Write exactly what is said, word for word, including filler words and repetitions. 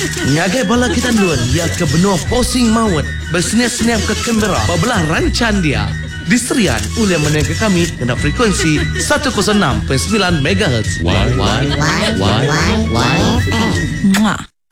Ngagai bala kita luan dia ke benua posing maut. Bersenyap-senyap ke Canberra. Babelah rancan dia. Diserian oleh menengah kami kena frekuensi seratus enam perpuluhan sembilan megahertz. Why, why, why, why, why, why, why,